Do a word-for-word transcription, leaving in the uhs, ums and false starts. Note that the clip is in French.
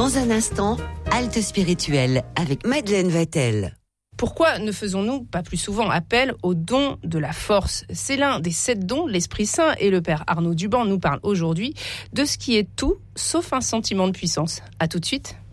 Dans un instant, halte spirituelle avec Madeleine Vatel. Pourquoi ne faisons-nous pas plus souvent appel au don de la force ? C'est l'un des sept dons de l'Esprit Saint et le Père Arnaud Duban nous parle aujourd'hui de ce qui est tout sauf un sentiment de puissance. À tout de suite.